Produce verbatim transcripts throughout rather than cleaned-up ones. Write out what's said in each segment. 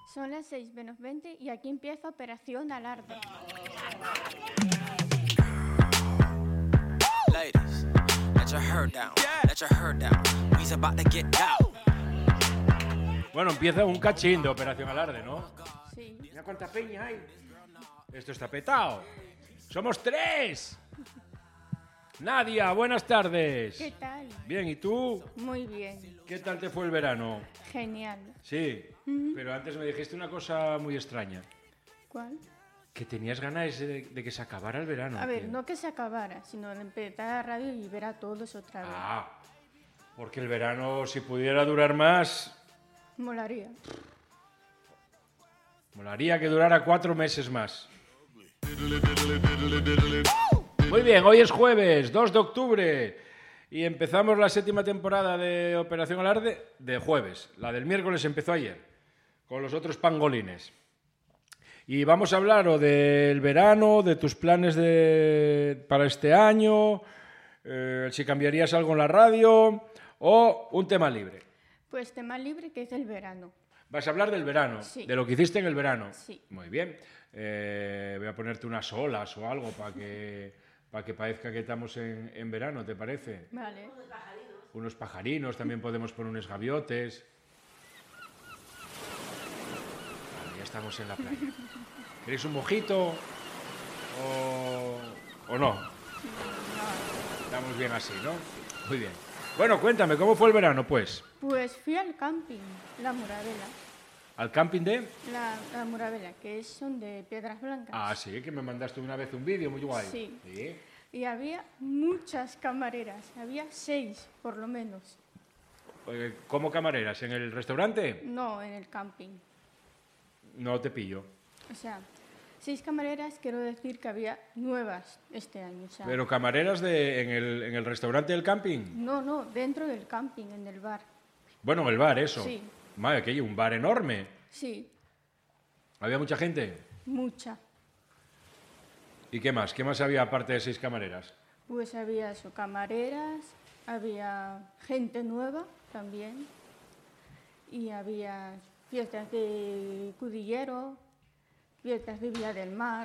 Son las seis menos veinte y aquí empieza Operación Alarde. Ladies, let your hair down, let your hair down. We's about to get down. Bueno, empieza un cachín de Operación Alarde, ¿no? Sí. Mira cuánta peña hay. Esto está petado. ¡Somos tres! Nadia, buenas tardes. ¿Qué tal? Bien, ¿y tú? Muy bien. ¿Qué tal te fue el verano? Genial. Sí, uh-huh. Pero antes me dijiste una cosa muy extraña. ¿Cuál? Que tenías ganas de, de que se acabara el verano. A ver, tío. no que se acabara, sino de empezar la radio y ver a todos otra vez. Ah, porque el verano, si pudiera durar más... Molaría. Molaría que durara cuatro meses más. Muy bien, hoy es jueves, dos de octubre, y empezamos la séptima temporada de Operación Alarde de jueves. La del miércoles empezó ayer, con los otros pangolines. Y vamos a hablar o del verano, de tus planes de, para este año, eh, si cambiarías algo en la radio, o un tema libre. Pues tema libre, que es el verano. Vas a hablar del verano, sí. De lo que hiciste en el verano. Sí. Muy bien. Eh, voy a ponerte unas olas o algo para que, para que parezca que estamos en, en verano, ¿te parece? Vale. Unos pajarinos. Unos pajarinos, también podemos poner unos gaviotes. Vale, ya estamos en la playa. ¿Queréis un mojito o, o no? No. Estamos bien así, ¿no? Muy bien. Bueno, cuéntame, ¿cómo fue el verano, pues? Pues fui al camping, La Muravela. ¿Al camping de...? La, la Muravela, que son de Piedras Blancas. Ah, sí, que me mandaste una vez un vídeo muy guay. Sí. ¿Sí? Y había muchas camareras, había seis, por lo menos. ¿Cómo camareras? ¿En el restaurante? No, en el camping. No te pillo. O sea, seis camareras, quiero decir que había nuevas este año. O sea, ¿Pero camareras de, en, el, en el restaurante del camping? No, no, dentro del camping, en el bar. Bueno, en el bar, eso. Sí. Madre, que hay un bar enorme. Sí. ¿Había mucha gente? Mucha. ¿Y qué más? ¿Qué más había aparte de seis camareras? Pues había eso, camareras, había gente nueva también, y había fiestas de cudillero, fiestas de Vía del Mar,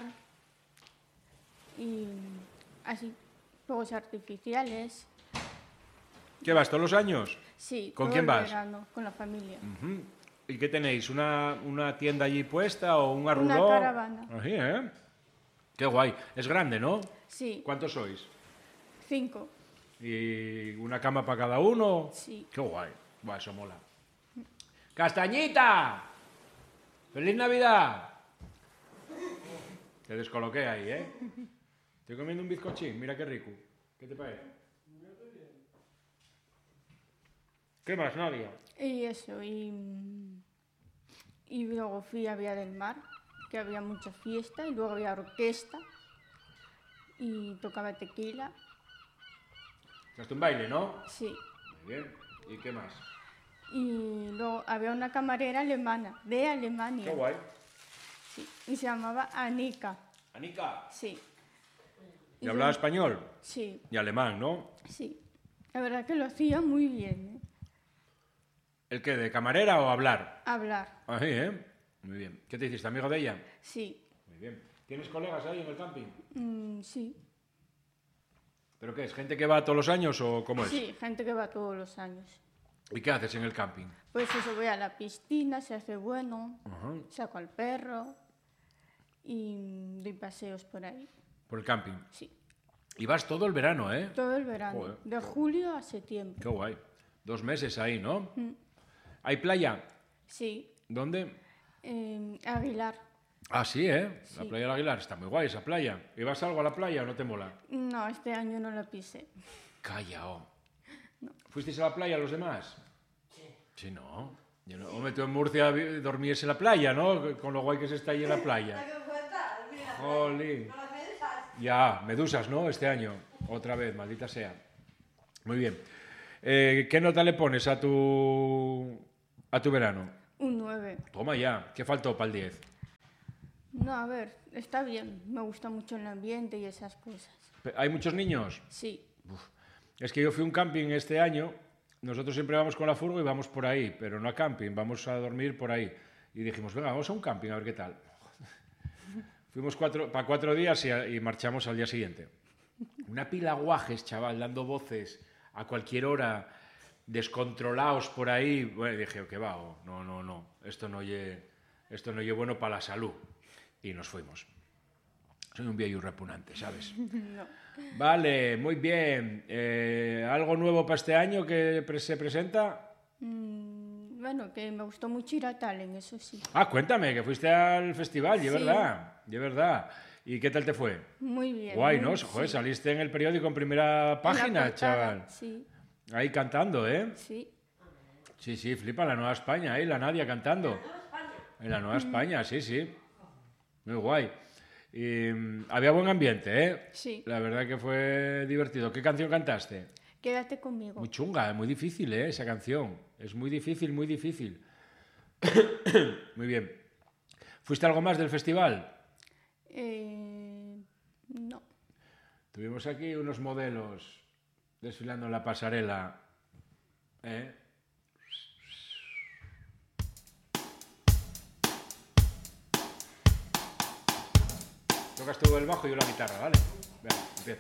y así, fuegos artificiales. ¿Qué vas, todos los años? Sí, ¿Con todo quién el vas? verano, con la familia. Uh-huh. ¿Y qué tenéis? ¿Una, una tienda allí puesta o un arruló? Una caravana. Así, ¿eh? Qué guay. Es grande, ¿no? Sí. ¿Cuántos sois? Cinco. ¿Y una cama para cada uno? Sí. Qué guay. Buah, eso mola. ¡Castañita! ¡Feliz Navidad! Te descoloqué ahí, ¿eh? Estoy comiendo un bizcochín. Mira qué rico. ¿Qué te parece? ¿Qué más, Nadia? Y eso, y, y luego fui a Vía del Mar, que había mucha fiesta, y luego había orquesta, y tocaba tequila. ¿Echaste un baile, no? Sí. Muy bien. ¿Y qué más? Y luego había una camarera alemana, de Alemania. Qué guay. Sí, y se llamaba Anika. ¿Anika? Sí. ¿Y hablaba español? Sí. Y alemán, ¿no? Sí. La verdad que lo hacía muy bien, ¿eh? ¿El qué? ¿De camarera o hablar? Hablar. Ahí, ¿eh? Muy bien. ¿Qué te hiciste, amigo de ella? Sí. Muy bien. ¿Tienes colegas ahí en el camping? Mm, sí. ¿Pero qué es? ¿Gente que va todos los años o cómo es? Sí, gente que va todos los años. ¿Y qué haces en el camping? Pues eso, voy a la piscina, se hace bueno, Uh-huh. saco al perro y doy paseos por ahí. Por el camping. Sí, Y vas todo el verano, ¿eh? todo el verano, Joder. de julio a septiembre. Qué guay. Dos meses ahí, ¿no? Mm. ¿Hay playa? Sí, ¿Dónde? eh, Aguilar. Ah, sí, ¿eh? La Sí. playa del Aguilar. Está muy guay esa playa. ¿Y vas algo a la playa o no te mola? No, este año no la pisé. Calla, oh. ¿Fuisteis a la playa los demás? Sí. Sí, no. Yo no. Hombre, tú en Murcia vi- dormías en la playa, ¿no? Con lo guay que se está ahí en la playa. Jolín. Ya, medusas, ¿no? Este año. Otra vez, maldita sea. Muy bien. Eh, ¿Qué nota le pones a tu, a tu verano? Un nueve. Toma ya. ¿Qué faltó para el diez? No, a ver, está bien. Me gusta mucho el ambiente y esas cosas. ¿Hay muchos niños? Sí, Uf. Es que yo fui a un camping este año. Nosotros siempre vamos con la furgo y vamos por ahí, pero no a camping, vamos a dormir por ahí. Y dijimos, venga, vamos a un camping a ver qué tal. Fuimos cuatro, para cuatro días y, y marchamos al día siguiente. Una pila de guajes, chaval, dando voces a cualquier hora, descontrolados por ahí. Bueno, dije, ¿qué va? Oh, no, no, no, esto no es esto no es bueno para la salud. Y nos fuimos. Soy un viejo repugnante, ¿sabes? No. Vale, muy bien. Eh, ¿Algo nuevo para este año que pre se presenta? Mm, bueno, que me gustó mucho ir a Tallinn, eso sí. Ah, cuéntame, que fuiste al festival, y es Sí. verdad, y es verdad. ¿Y qué tal te fue? Muy bien. Guay, muy- ¿no? Joder, sí. saliste en el periódico en primera En la página, portada, chaval. Sí, Ahí cantando, ¿eh? sí. Sí, sí, flipa la Nueva España, ahí la Nadia cantando. En la Nueva España, sí, sí. Muy guay. Y mm, había buen ambiente, ¿eh? Sí. La verdad que fue divertido. ¿Qué canción cantaste? Quédate conmigo. Muy chunga, muy difícil, ¿eh? Esa canción. Es muy difícil, muy difícil. Muy bien. ¿Fuiste algo más del festival? Eh, no. Tuvimos aquí unos modelos desfilando en la pasarela. ¿Eh? Tocas tú el bajo y yo la guitarra, ¿vale? Venga, empieza.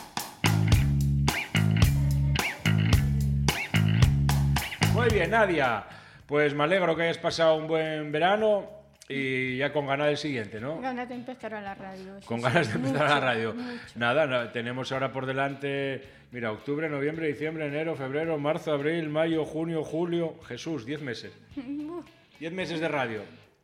Muy bien, Nadia. Pues me alegro que hayas pasado un buen verano y ya con ganas del siguiente, ¿no? Ganas de empezar a la radio. eso Con sí. ganas de empezar a la Mucho, radio. mucho. Nada, no, tenemos ahora por delante, mira, octubre, noviembre, diciembre, enero, febrero, marzo, abril, mayo, junio, julio. Jesús, diez meses. Diez meses de radio.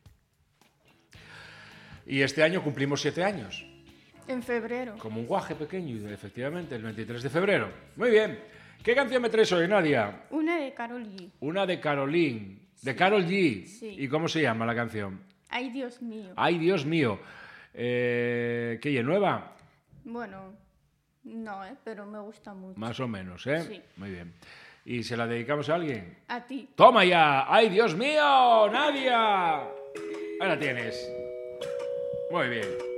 Y este año cumplimos siete años. En febrero. Como un guaje pequeño, efectivamente, el veintitrés de febrero. Muy bien. ¿Qué canción me traes hoy, Nadia? Una de Karol G. Una de Caroline. De Karol G. Sí. ¿Y cómo se llama la canción? Ay, Dios mío. Ay, Dios mío. Eh, ¿Qué es nueva? Bueno, no, ¿eh? Pero me gusta mucho. Más o menos, ¿eh? Sí. Muy bien. ¿Y se la dedicamos a alguien? A ti. ¡Toma ya! ¡Ay, Dios mío! ¡Nadia! Ahí la tienes. Muy bien.